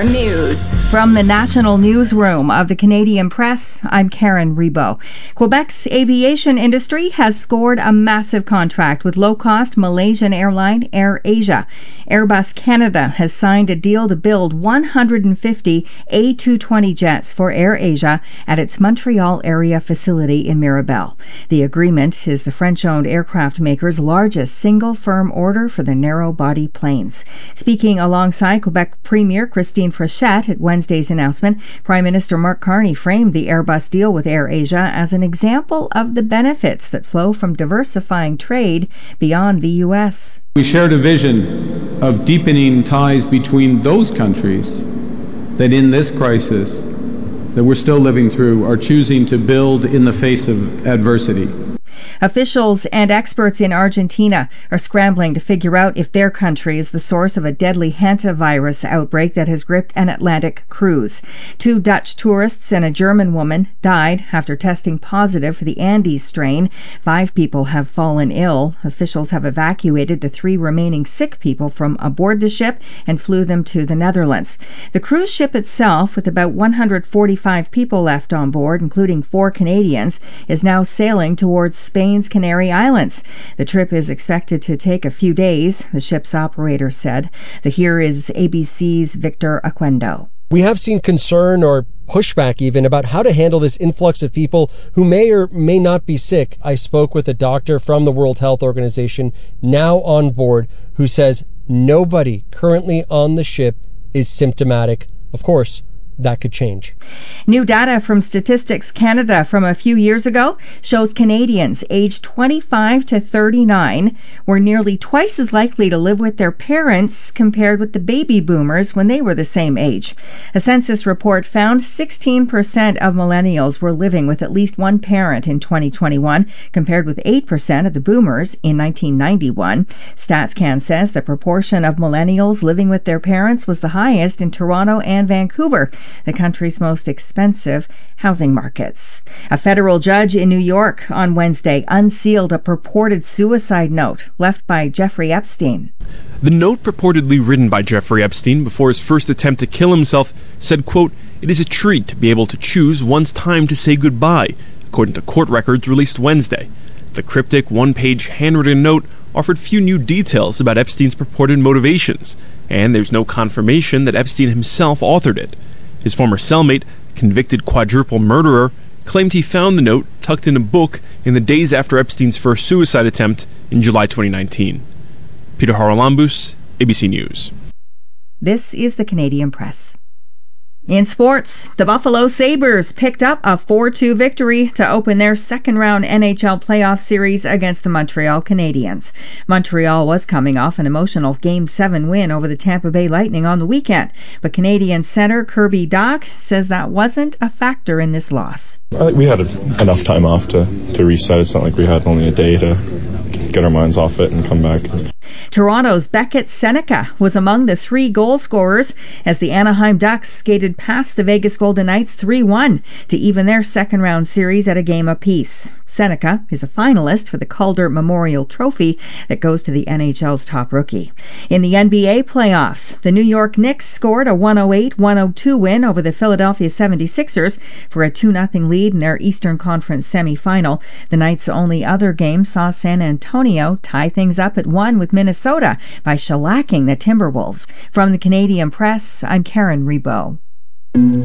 Air News. From the National Newsroom of the Canadian Press, I'm Karen Rebo. Quebec's aviation industry has scored a massive contract with low-cost Malaysian airline AirAsia. Airbus Canada has signed a deal to build 150 A220 jets for AirAsia at its Montreal area facility in Mirabel. The agreement is the French-owned aircraft maker's largest single firm order for the narrow-body planes. Speaking alongside Quebec Premier Christine Frechette at Wednesday's announcement, Prime Minister Mark Carney framed the Airbus deal with AirAsia as an example of the benefits that flow from diversifying trade beyond the U.S. We shared a vision of deepening ties between those countries that in this crisis that we're still living through are choosing to build in the face of adversity. Officials and experts in Argentina are scrambling to figure out if their country is the source of a deadly hantavirus outbreak that has gripped an Atlantic cruise. 2 Dutch tourists and a German woman died after testing positive for the Andes strain. 5 people have fallen ill. Officials have evacuated the 3 remaining sick people from aboard the ship and flew them to the Netherlands. The cruise ship itself, with about 145 people left on board, including 4 Canadians, is now sailing towards Spain's Canary Islands. The trip is expected to take a few days, the ship's operator said. Here is ABC's Victor Aquendo. We have seen concern or pushback even about how to handle this influx of people who may or may not be sick. I spoke with a doctor from the World Health Organization now on board who says nobody currently on the ship is symptomatic. Of course, that could change. New data from Statistics Canada from a few years ago shows Canadians aged 25 to 39 were nearly twice as likely to live with their parents compared with the baby boomers when they were the same age. A census report found 16% of millennials were living with at least one parent in 2021, compared with 8% of the boomers in 1991. StatsCan says the proportion of millennials living with their parents was the highest in Toronto and Vancouver, the country's most expensive housing markets. A federal judge in New York on Wednesday unsealed a purported suicide note left by Jeffrey Epstein. The note, purportedly written by Jeffrey Epstein before his first attempt to kill himself, said, quote, "It is a treat to be able to choose one's time to say goodbye," according to court records released Wednesday. The cryptic one-page handwritten note offered few new details about Epstein's purported motivations, and there's no confirmation that Epstein himself authored it. His former cellmate, convicted quadruple murderer, claimed he found the note tucked in a book in the days after Epstein's first suicide attempt in July 2019. Peter Haralambous, ABC News. This is the Canadian Press. In sports, the Buffalo Sabres picked up a 4-2 victory to open their second-round NHL playoff series against the Montreal Canadiens. Montreal was coming off an emotional Game 7 win over the Tampa Bay Lightning on the weekend, but Canadian center Kirby Dach says that wasn't a factor in this loss. I think we had enough time off to reset. It's not like we had only a day to get our minds off it and come back. Toronto's Beckett Seneca was among the 3 goal scorers as the Anaheim Ducks skated past the Vegas Golden Knights 3-1 to even their second-round series at a game apiece. Seneca is a finalist for the Calder Memorial Trophy that goes to the NHL's top rookie. In the NBA playoffs, the New York Knicks scored a 108-102 win over the Philadelphia 76ers for a 2-0 lead in their Eastern Conference semifinal. The night's only other game saw San Antonio tie things up at 1 with Minnesota by shellacking the Timberwolves. From the Canadian Press, I'm Karen Rebo.